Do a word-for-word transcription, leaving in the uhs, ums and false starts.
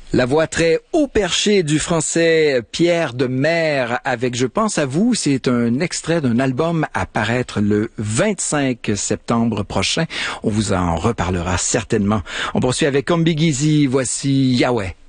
La voix très haut perchée du français Pierre Demers avec Je pense à vous, c'est un extrait d'un album à paraître le vingt-cinq septembre prochain. On vous en reparlera certainement. On poursuit avec Combiguizi, voici Yahweh.